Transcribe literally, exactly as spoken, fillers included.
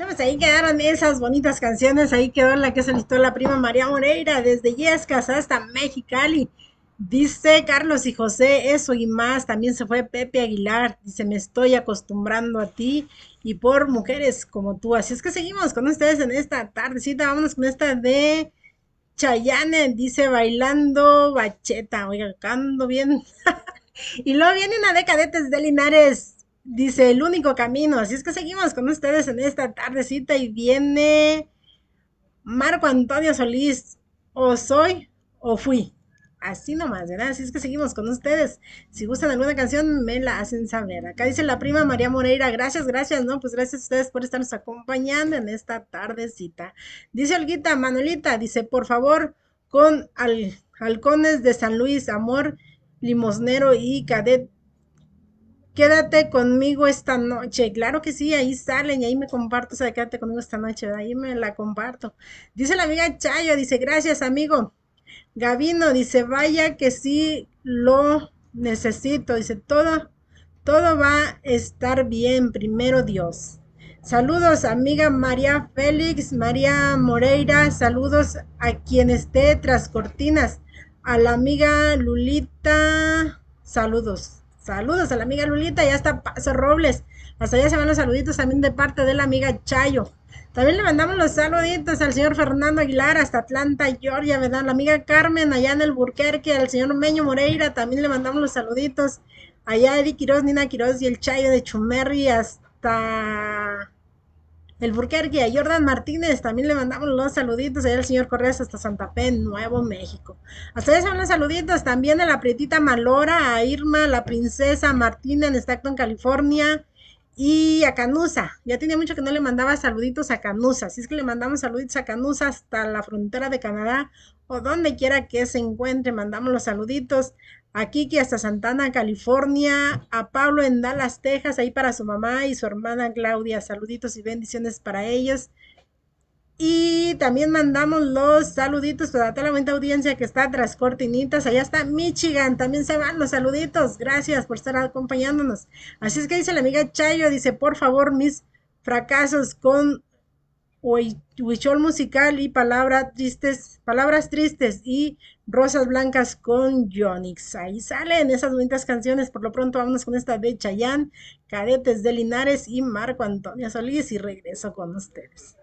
No, pues ahí quedaron esas bonitas canciones. Ahí quedó la que solicitó la prima María Moreira desde Yescas hasta Mexicali. Dice Carlos y José, eso y más. También se fue Pepe Aguilar. Dice, me estoy acostumbrando a ti y por mujeres como tú. Así es que seguimos con ustedes en esta tardecita. Vámonos con esta de Chayanne. Dice, bailando bacheta. Oiga, ando bien. Y luego viene una de Cadetes de Linares. Dice, el único camino. Así es que seguimos con ustedes en esta tardecita y viene Marco Antonio Solís. O soy o fui. Así nomás, ¿verdad? Así es que seguimos con ustedes. Si gustan alguna canción, me la hacen saber. Acá dice la prima María Moreira. Gracias, gracias, ¿no? Pues gracias a ustedes por estarnos acompañando en esta tardecita. Dice Olguita, Manuelita, dice, por favor, con al, halcones de San Luis, amor, limosnero y cadet. Quédate conmigo esta noche. Claro que sí, ahí salen y ahí me comparto. O sea, quédate conmigo esta noche, ¿verdad? Ahí me la comparto. Dice la amiga Chayo, dice, gracias, amigo. Gavino dice, vaya que sí lo necesito. Dice, todo, todo va a estar bien, primero Dios. Saludos, amiga María Félix, María Moreira. Saludos a quien esté tras cortinas. A la amiga Lulita. Saludos. Saludos a la amiga Lulita. Ya está Paso Robles. Hasta allá se van los saluditos también de parte de la amiga Chayo. También le mandamos los saluditos al señor Fernando Aguilar hasta Atlanta, Georgia, ¿verdad? La amiga Carmen allá en el Burquerque, al señor Meño Moreira, también le mandamos los saluditos. Allá Eddie Quiroz, Nina Quiroz y el Chayo de Chumerri hasta el Burquerque. A Jordan Martínez también le mandamos los saluditos. Allá el señor Correas hasta Santa Fe, Nuevo México. Hasta allá son los saluditos también a la prietita Malora, a Irma, la princesa Martina en Stockton, California. Y a Canusa, ya tenía mucho que no le mandaba saluditos a Canusa, así es que le mandamos saluditos a Canusa hasta la frontera de Canadá o donde quiera que se encuentre, mandamos los saluditos a Kiki hasta Santana, California, a Pablo en Dallas, Texas, ahí para su mamá y su hermana Claudia, saluditos y bendiciones para ellos. Y también mandamos los saluditos para toda la buena audiencia que está tras cortinitas. Allá está Michigan, también se van los saluditos. Gracias por estar acompañándonos. Así es que dice la amiga Chayo, dice, por favor, mis fracasos con Huichol musical y palabras tristes, palabras tristes y rosas blancas con Yonix. Ahí salen esas bonitas canciones. Por lo pronto vámonos con esta de Chayanne, Cadetes de Linares y Marco Antonio Solís y regreso con ustedes.